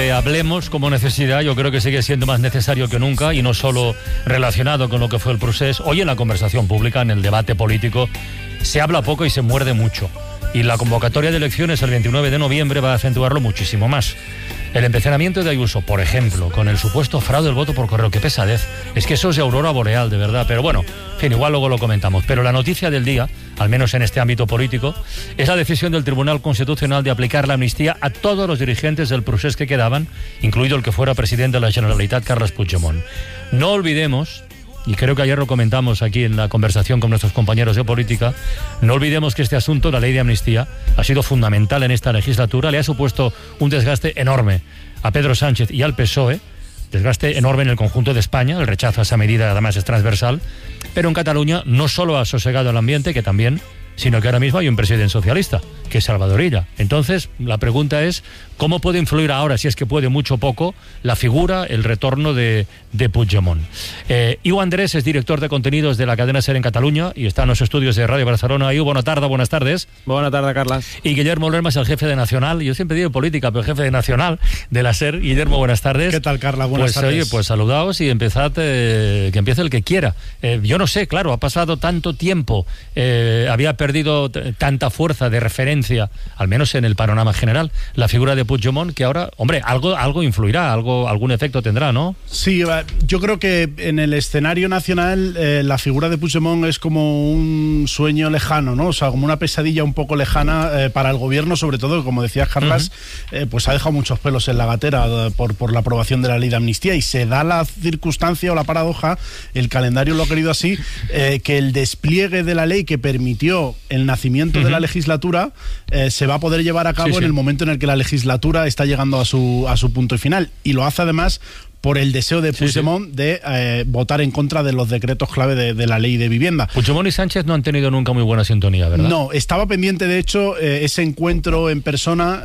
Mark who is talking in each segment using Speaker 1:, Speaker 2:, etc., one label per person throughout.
Speaker 1: de Hablemos como necesidad, yo creo que sigue siendo más necesario que nunca, y no solo relacionado con lo que fue el procés. Hoy en la conversación pública, en el debate político, se habla poco y se muerde mucho. Y la convocatoria de elecciones el 29 de noviembre va a acentuarlo muchísimo más. El empecinamiento de Ayuso, por ejemplo, con el supuesto fraude del voto por correo, qué pesadez. Es que eso es de aurora boreal, de verdad. Pero bueno, en fin, igual luego lo comentamos. Pero la noticia del día, al menos en este ámbito político, es la decisión del Tribunal Constitucional de aplicar la amnistía a todos los dirigentes del procés que quedaban, incluido el que fuera presidente de la Generalitat, Carles Puigdemont. No olvidemos, y creo que ayer lo comentamos aquí en la conversación con nuestros compañeros de política, no olvidemos que este asunto, la ley de amnistía, ha sido fundamental en esta legislatura, le ha supuesto un desgaste enorme a Pedro Sánchez y al PSOE, desgaste enorme en el conjunto de España, el rechazo a esa medida además es transversal, pero en Cataluña no solo ha sosegado el ambiente, que también, sino que ahora mismo hay un presidente socialista, que es Salvador Illa. Entonces, la pregunta es, ¿cómo puede influir ahora, si es que puede mucho o poco, la figura, el retorno de Puigdemont? Iu Andrés es director de contenidos de la cadena SER en Cataluña y está en los estudios de Radio Barcelona. Iu, buenas tardes.
Speaker 2: Buenas tardes, Carlas.
Speaker 1: Y Guillermo Lermas, el jefe de Nacional, yo siempre digo política, pero el jefe de Nacional de la SER. Guillermo, buenas tardes.
Speaker 3: ¿Qué tal, Carla? Buenas tardes.
Speaker 1: Oye, pues saludaos y empezad, que empiece el que quiera. Yo no sé, claro, ha pasado tanto tiempo, había perdido tanta fuerza de referencia, al menos en el panorama general, la figura de Puigdemont, que ahora, hombre, algo influirá, algún efecto tendrá, ¿no?
Speaker 3: Sí, yo creo que en el escenario nacional la figura de Puigdemont es como un sueño lejano, ¿no? O sea, como una pesadilla un poco lejana para el gobierno, sobre todo, como decías, Carlas, pues ha dejado muchos pelos en la gatera por la aprobación de la ley de amnistía, y se da la circunstancia o la paradoja, el calendario lo ha querido así, que el despliegue de la ley que permitió el nacimiento de la legislatura se va a poder llevar a cabo en el momento en el que la legislatura está llegando a su punto final, y lo hace además por el deseo de Puigdemont de votar en contra de los decretos clave de la ley de vivienda.
Speaker 1: Puigdemont y Sánchez no han tenido nunca muy buena sintonía, ¿verdad?
Speaker 3: No, estaba pendiente, de hecho, ese encuentro en persona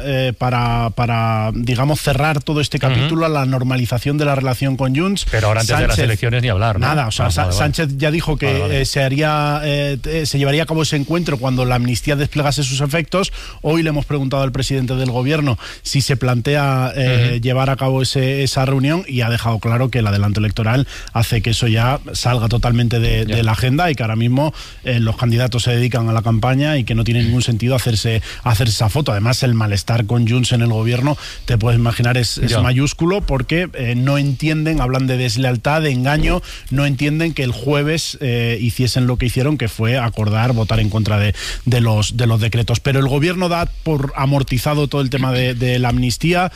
Speaker 3: para, digamos, cerrar todo este capítulo a la normalización de la relación con Junts.
Speaker 1: Pero ahora antes de las elecciones ni hablar, ¿no?
Speaker 3: Nada, o sea, Sánchez ya dijo que se llevaría a cabo ese encuentro cuando la amnistía desplegase sus efectos. Hoy le hemos preguntado al presidente del gobierno si se plantea llevar a cabo esa reunión, y ha dejado claro que el adelanto electoral hace que eso ya salga totalmente de la agenda, y que ahora mismo los candidatos se dedican a la campaña y que no tiene ningún sentido hacerse esa foto. Además, el malestar con Junts en el gobierno, te puedes imaginar, es mayúsculo, porque no entienden, hablan de deslealtad, de engaño, no entienden que el jueves hiciesen lo que hicieron, que fue acordar votar en contra de los decretos. Pero el gobierno da por amortizado todo el tema de la amnistía,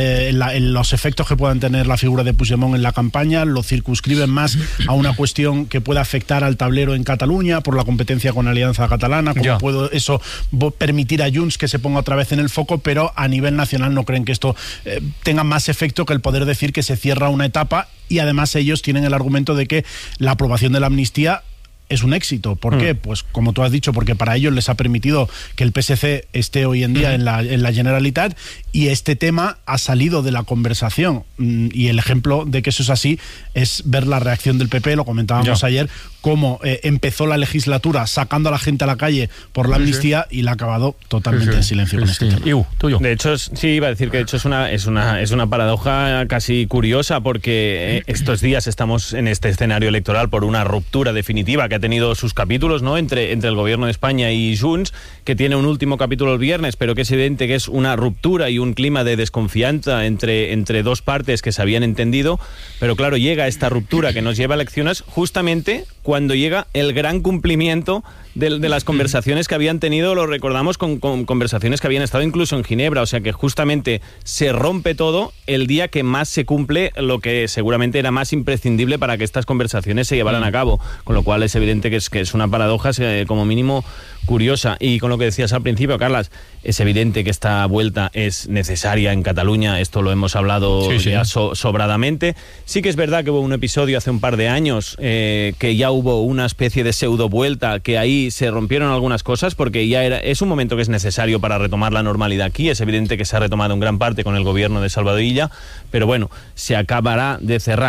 Speaker 3: los efectos que puedan tener la figura de Puigdemont en la campaña, lo circunscriben más a una cuestión que pueda afectar al tablero en Cataluña por la competencia con la Alianza Catalana, cómo puede eso permitir a Junts que se ponga otra vez en el foco, pero a nivel nacional no creen que esto tenga más efecto que el poder decir que se cierra una etapa, y además ellos tienen el argumento de que la aprobación de la amnistía es un éxito. ¿Por qué? Pues como tú has dicho, porque para ellos les ha permitido que el PSC esté hoy en día en la Generalitat, y este tema ha salido de la conversación, y el ejemplo de que eso es así es ver la reacción del PP, lo comentábamos ayer, cómo empezó la legislatura sacando a la gente a la calle por la amnistía y la ha acabado totalmente en silencio con este tema.
Speaker 1: Tuyo.
Speaker 2: De hecho, iba a decir que de hecho es una paradoja casi curiosa, porque estos días estamos en este escenario electoral por una ruptura definitiva que ha tenido sus capítulos, ¿no?, entre el gobierno de España y Junts, que tiene un último capítulo el viernes, pero que es evidente que es una ruptura y un clima de desconfianza entre dos partes que se habían entendido. Pero claro, llega esta ruptura que nos lleva a elecciones justamente cuando llega el gran cumplimiento de las conversaciones que habían tenido, lo recordamos, con conversaciones que habían estado incluso en Ginebra. O sea que justamente se rompe todo el día que más se cumple lo que seguramente era más imprescindible para que estas conversaciones se llevaran a cabo, con lo cual es evidente que es una paradoja como mínimo curiosa. Y con lo que decías al principio, Carlas, es evidente que esta vuelta es necesaria en Cataluña, esto lo hemos hablado ya sobradamente. Sí que es verdad que hubo un episodio hace un par de años que ya hubo una especie de pseudo vuelta, que ahí se rompieron algunas cosas, porque ya es un momento que es necesario para retomar la normalidad aquí. Es evidente que se ha retomado en gran parte con el gobierno de Salvador Illa, pero bueno, se acabará de cerrar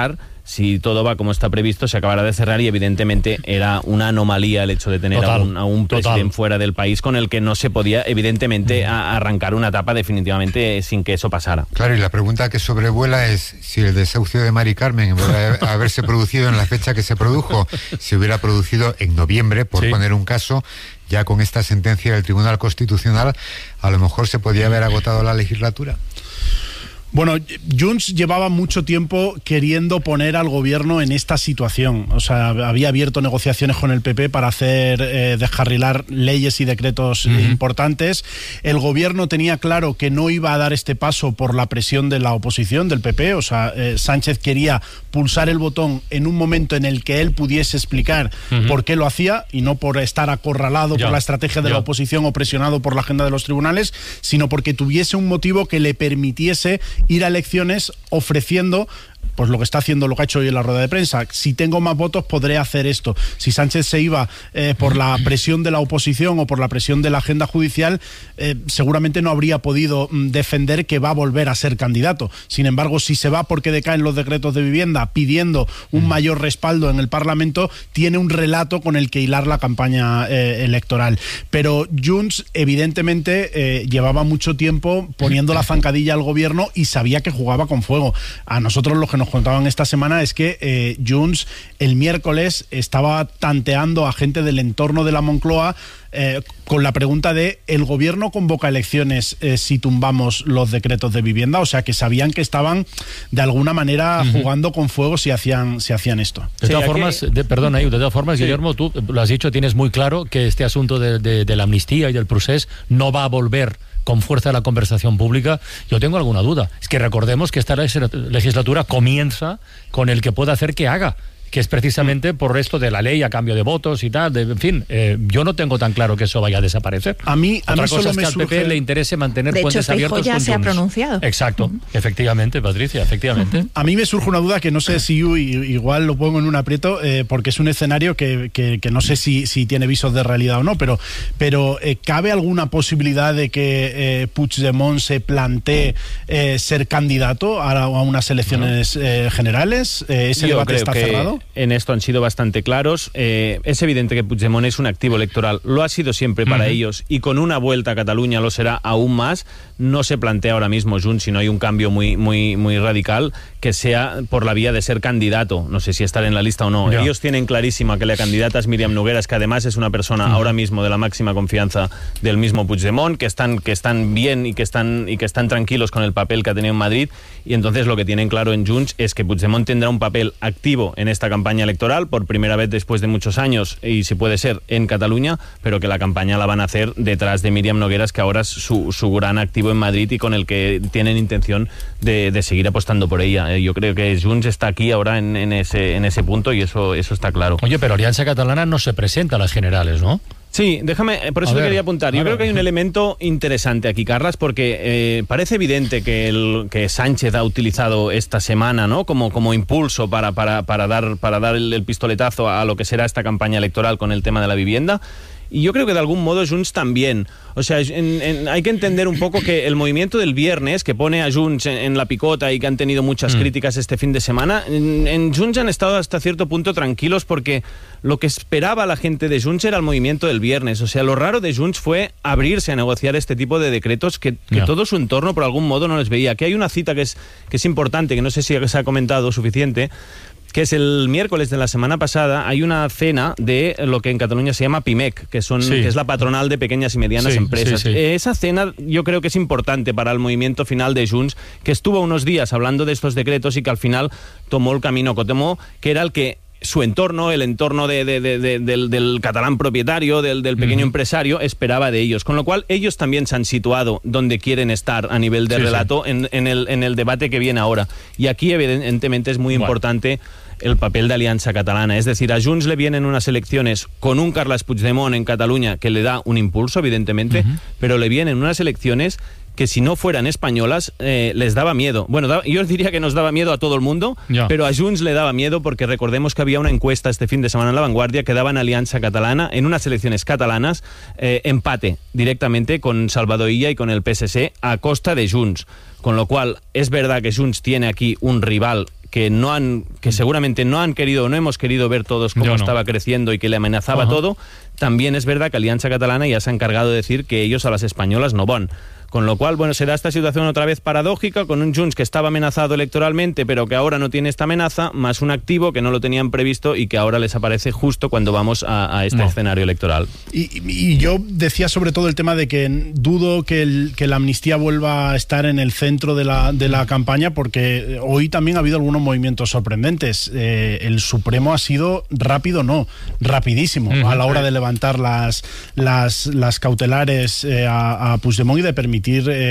Speaker 2: si todo va como está previsto, se acabará de cerrar y evidentemente era una anomalía el hecho de tener a un presidente fuera del país con el que no se podía evidentemente arrancar una etapa definitivamente sin que eso pasara.
Speaker 4: Claro, y la pregunta que sobrevuela es si el desahucio de Mari Carmen, en vez de haberse producido en la fecha que se produjo, se hubiera producido en noviembre, por poner un caso, ya con esta sentencia del Tribunal Constitucional, a lo mejor se podía haber agotado la legislatura.
Speaker 3: Bueno, Junts llevaba mucho tiempo queriendo poner al gobierno en esta situación. O sea, había abierto negociaciones con el PP para hacer descarrilar leyes y decretos importantes. El gobierno tenía claro que no iba a dar este paso por la presión de la oposición, del PP. O sea, Sánchez quería pulsar el botón en un momento en el que él pudiese explicar por qué lo hacía y no por estar acorralado por la estrategia de la oposición o presionado por la agenda de los tribunales, sino porque tuviese un motivo que le permitiese ir a elecciones ofreciendo pues lo que está haciendo, lo que ha hecho hoy en la rueda de prensa. Si tengo más votos podré hacer esto. Si Sánchez se iba por la presión de la oposición o por la presión de la agenda judicial, seguramente no habría podido defender que va a volver a ser candidato. Sin embargo, si se va porque decaen los decretos de vivienda pidiendo un mayor respaldo en el Parlamento, tiene un relato con el que hilar la campaña electoral. Pero Junts evidentemente llevaba mucho tiempo poniendo la zancadilla al gobierno y sabía que jugaba con fuego. A nosotros lo que nos contaban esta semana es que Junts el miércoles estaba tanteando a gente del entorno de la Moncloa con la pregunta de ¿el gobierno convoca elecciones si tumbamos los decretos de vivienda? O sea, que sabían que estaban de alguna manera jugando con fuego si hacían esto.
Speaker 1: De todas formas, Guillermo, tú lo has dicho, tienes muy claro que este asunto de la amnistía y del procés no va a volver con fuerza a la conversación pública. Yo tengo alguna duda. Es que recordemos que esta legislatura comienza con el que pueda hacer que haga, que es precisamente por esto de la ley a cambio de votos y tal, en fin, yo no tengo tan claro que eso vaya a desaparecer.
Speaker 3: A mí
Speaker 1: Otra cosa
Speaker 3: solo
Speaker 1: es que al PP le interese mantener puentes abiertos.
Speaker 5: De hecho, ya se ha pronunciado.
Speaker 1: Exacto, efectivamente, Patricia, efectivamente.
Speaker 3: A mí me surge una duda que no sé si igual lo pongo en un aprieto, porque es un escenario que no sé si tiene visos de realidad o no, pero ¿cabe alguna posibilidad de que Puigdemont se plantee ser candidato a unas elecciones generales? ¿Ese debate está cerrado?
Speaker 2: En esto han sido bastante claros. Es evidente que Puigdemont es un activo electoral. Lo ha sido siempre para ellos y con una vuelta a Cataluña lo será aún más. No se plantea ahora mismo Junts, si no hay un cambio muy radical, que sea por la vía de ser candidato. No sé si estar en la lista o no.
Speaker 1: Ya.
Speaker 2: Ellos tienen clarísima que la candidata es Míriam Nogueras, que además es una persona ahora mismo de la máxima confianza del mismo Puigdemont, que están bien y que están tranquilos con el papel que ha tenido en Madrid. Y entonces lo que tienen claro en Junts es que Puigdemont tendrá un papel activo en esta campaña electoral por primera vez después de muchos años y si puede ser en Cataluña, pero que la campaña la van a hacer detrás de Míriam Nogueras, que ahora es su gran activo en Madrid y con el que tienen intención de seguir apostando por ella. Yo creo que Junts está aquí ahora en ese punto y eso está claro.
Speaker 1: Oye, pero Alianza Catalana no se presenta a las generales, ¿no?
Speaker 2: Sí, déjame, por eso te quería apuntar. Yo creo que hay un elemento interesante aquí, Carlas, porque parece evidente que Sánchez ha utilizado esta semana, ¿no?, como impulso para dar el pistoletazo a lo que será esta campaña electoral con el tema de la vivienda. Y yo creo que de algún modo Junts también. O sea, hay que entender un poco que el movimiento del viernes, que pone a Junts en la picota y que han tenido muchas críticas este fin de semana, en Junts han estado hasta cierto punto tranquilos porque lo que esperaba la gente de Junts era el movimiento del viernes. O sea, lo raro de Junts fue abrirse a negociar este tipo de decretos que todo su entorno por algún modo no les veía. Que hay una cita que es importante, que no sé si se ha comentado suficiente, que es el miércoles de la semana pasada. Hay una cena de lo que en Cataluña se llama PIMEC, que es la patronal de pequeñas y medianas empresas. Esa cena yo creo que es importante para el movimiento final de Junts, que estuvo unos días hablando de estos decretos y que al final tomó el camino que tomó, que era el que su entorno, el entorno del catalán propietario, del pequeño empresario, esperaba de ellos. Con lo cual, ellos también se han situado donde quieren estar a nivel de relato en el debate que viene ahora. Y aquí, evidentemente, es muy importante el papel de Alianza Catalana. Es decir, a Junts le vienen unas elecciones con un Carles Puigdemont en Cataluña que le da un impulso, evidentemente, pero le vienen unas elecciones que si no fueran españolas les daba miedo. Bueno, yo os diría que nos daba miedo a todo el mundo, pero a Junts le daba miedo porque recordemos que había una encuesta este fin de semana en La Vanguardia que daba en Alianza Catalana, en unas elecciones catalanas, empate directamente con Salvador Illa y con el PSC a costa de Junts. Con lo cual, es verdad que Junts tiene aquí un rival que seguramente no han querido, no hemos querido ver todos cómo estaba creciendo y que le amenazaba todo, también es verdad que Alianza Catalana ya se ha encargado de decir que ellos a las españolas no van. Con lo cual, se da esta situación otra vez paradójica, con un Junts que estaba amenazado electoralmente, pero que ahora no tiene esta amenaza, más un activo que no lo tenían previsto y que ahora les aparece justo cuando vamos a este escenario electoral.
Speaker 3: Y yo decía sobre todo el tema de que dudo que la amnistía vuelva a estar en el centro de la campaña, porque hoy también ha habido algunos movimientos sorprendentes. El Supremo ha sido rapidísimo a la hora de levantar las cautelares a Puigdemont y de permitir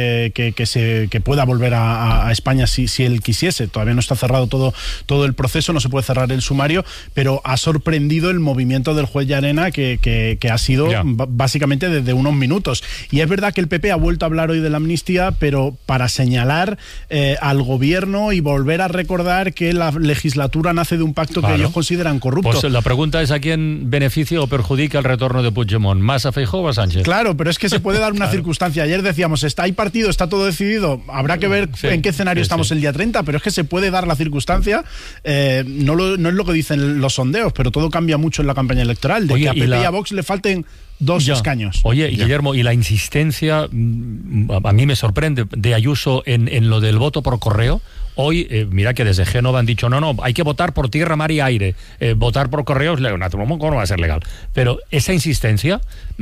Speaker 3: que pueda volver a España si él quisiese. Todavía no está cerrado todo el proceso, no se puede cerrar el sumario, pero ha sorprendido el movimiento del juez Llarena que ha sido básicamente desde unos minutos. Y es verdad que el PP ha vuelto a hablar hoy de la amnistía, pero para señalar al gobierno y volver a recordar que la legislatura nace de un pacto que ellos consideran corrupto.
Speaker 1: Pues la pregunta es: ¿a quién beneficia o perjudica el retorno de Puigdemont? ¿Más a Feijóo o a Sánchez?
Speaker 3: Claro, pero es que se puede dar una circunstancia. Ayer decíamos, hay partido, está todo decidido, habrá que ver en qué escenario estamos el día 30, pero es que se puede dar la circunstancia, no es lo que dicen los sondeos, pero todo cambia mucho en la campaña electoral, que a PP y a Vox le falten 2 escaños.
Speaker 1: Oye, Guillermo, y la insistencia, a mí me sorprende, de Ayuso en lo del voto por correo. Hoy, mira que desde Génova han dicho, no, hay que votar por tierra, mar y aire. Votar por correo es legal, no va a ser legal. Pero esa insistencia,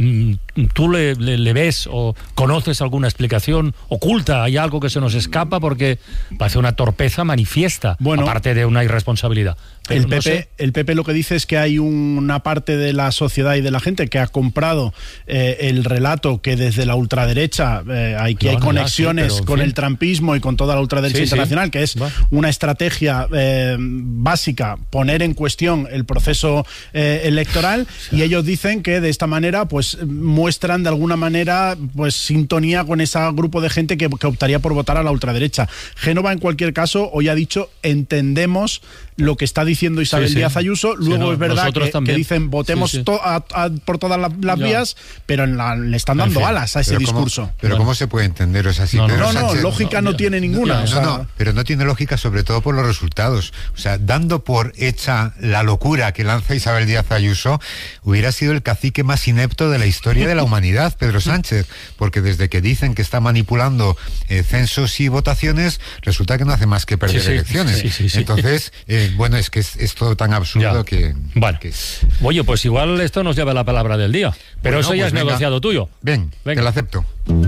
Speaker 1: ¿tú le ves o conoces alguna explicación oculta? ¿Hay algo que se nos escapa? Porque parece una torpeza manifiesta, aparte de una irresponsabilidad.
Speaker 3: El PP lo que dice es que hay una parte de la sociedad y de la gente que ha comprado el relato que desde la ultraderecha hay conexiones con el trumpismo y con toda la ultraderecha internacional, que es una estrategia básica, poner en cuestión el proceso electoral, y ellos dicen que de esta manera muestran de alguna manera sintonía con ese grupo de gente que optaría por votar a la ultraderecha. Génova, en cualquier caso, hoy ha dicho, entendemos lo que está diciendo Isabel Díaz Ayuso. Luego es verdad que dicen votemos por todas las vías, pero le están dando alas a ese discurso.
Speaker 4: Pero ¿cómo se puede entender? O sea, si
Speaker 3: lógica no tiene ninguna.
Speaker 4: Pero no tiene lógica, sobre todo por los resultados. O sea, dando por hecha la locura que lanza Isabel Díaz Ayuso, hubiera sido el cacique más inepto de la historia de la humanidad, Pedro Sánchez, porque desde que dicen que está manipulando censos y votaciones, resulta que no hace más que perder elecciones. Entonces, es que es todo tan absurdo que...
Speaker 1: Bueno, oye, pues igual esto nos lleva a la palabra del día, pero eso ya es negociado tuyo.
Speaker 4: Venga. Te lo acepto.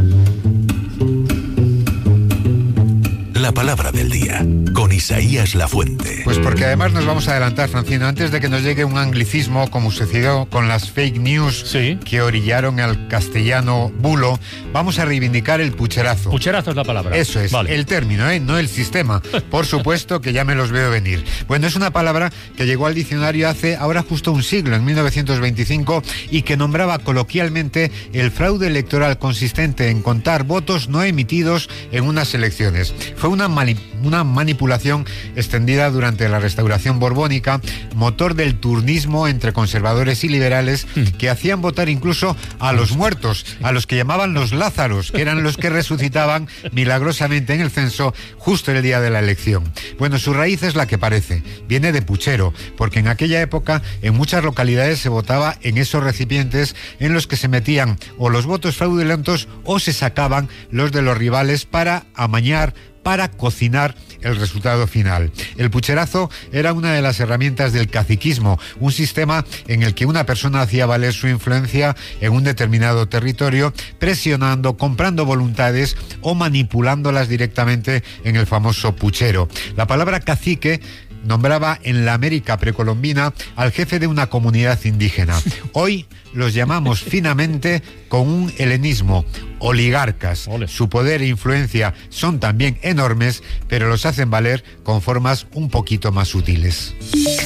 Speaker 5: La palabra del día, con Isaías Lafuente.
Speaker 4: Pues porque además nos vamos a adelantar, Francino, antes de que nos llegue un anglicismo, como sucedió con las fake news que orillaron al castellano bulo, vamos a reivindicar el pucherazo.
Speaker 1: Pucherazo es la palabra.
Speaker 4: Eso es, el término, no el sistema. Por supuesto que ya me los veo venir. Bueno, es una palabra que llegó al diccionario hace ahora justo un siglo, en 1925, y que nombraba coloquialmente el fraude electoral consistente en contar votos no emitidos en unas elecciones. Fue una manipulación extendida durante la Restauración borbónica, motor del turnismo entre conservadores y liberales, que hacían votar incluso a los muertos, a los que llamaban los Lázaros, que eran los que resucitaban milagrosamente en el censo justo el día de la elección. Bueno, su raíz es la que parece, viene de puchero, porque en aquella época en muchas localidades se votaba en esos recipientes en los que se metían o los votos fraudulentos o se sacaban los de los rivales para amañar, para cocinar el resultado final. El pucherazo era una de las herramientas del caciquismo, un sistema en el que una persona hacía valer su influencia en un determinado territorio, presionando, comprando voluntades o manipulándolas directamente en el famoso puchero. La palabra cacique nombraba en la América precolombina al jefe de una comunidad indígena. Hoy los llamamos finamente con un helenismo, oligarcas. Su poder e influencia son también enormes, pero los hacen valer con formas un poquito más sutiles.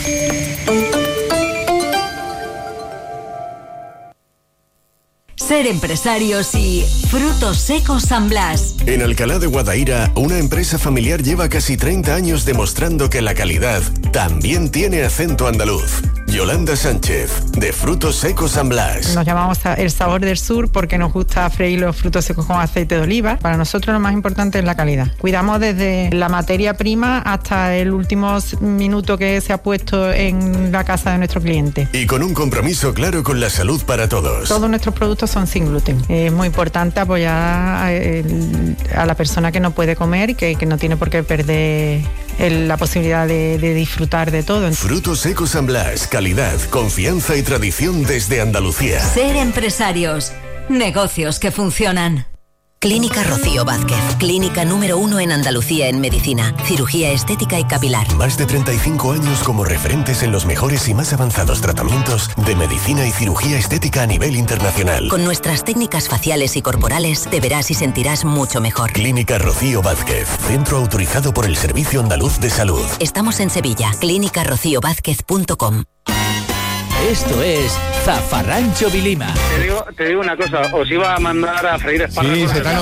Speaker 6: Ser empresarios y Frutos Secos San Blas.
Speaker 5: En Alcalá de Guadaira, una empresa familiar lleva casi 30 años demostrando que la calidad también tiene acento andaluz. Yolanda Sánchez, de Frutos Secos San Blas.
Speaker 7: Nos llamamos El Sabor del Sur porque nos gusta freír los frutos secos con aceite de oliva. Para nosotros lo más importante es la calidad. Cuidamos desde la materia prima hasta el último minuto que se ha puesto en la casa de nuestro cliente.
Speaker 5: Y con un compromiso claro con la salud para todos.
Speaker 7: Todos nuestros productos son sin gluten. Es muy importante apoyar a la persona que no puede comer y que no tiene por qué perder la posibilidad de disfrutar de todo.
Speaker 5: Frutos Secos San Blas, calidad, confianza y tradición desde Andalucía.
Speaker 6: Ser empresarios, negocios que funcionan.
Speaker 8: Clínica Rocío Vázquez, clínica número 1 en Andalucía en medicina, cirugía estética y capilar.
Speaker 5: Más de 35 años como referentes en los mejores y más avanzados tratamientos de medicina y cirugía estética a nivel internacional.
Speaker 8: Con nuestras técnicas faciales y corporales te verás y sentirás mucho mejor.
Speaker 5: Clínica Rocío Vázquez, centro autorizado por el Servicio Andaluz de Salud.
Speaker 8: Estamos en Sevilla, clínicarociovázquez.com.
Speaker 9: Esto es Zafarrancho Vilima.
Speaker 10: Te digo una cosa, os iba a mandar a freír espárragos.
Speaker 3: Sí, se te ha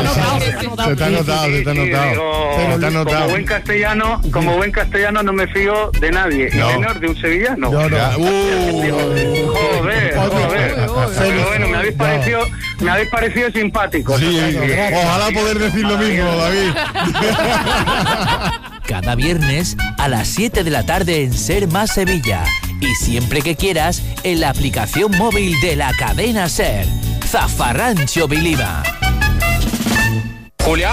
Speaker 3: notado.
Speaker 10: Como buen castellano no me fío de nadie, y menos de un sevillano.
Speaker 3: Joder.
Speaker 10: Pero bueno, me habéis parecido simpáticos.
Speaker 3: Sí, ojalá poder decir lo mismo, David.
Speaker 9: Cada viernes a las 7 de la tarde en Ser Más Sevilla. Y siempre que quieras, en la aplicación móvil de la cadena Ser. Zafarrancho Vilima.
Speaker 10: Julián.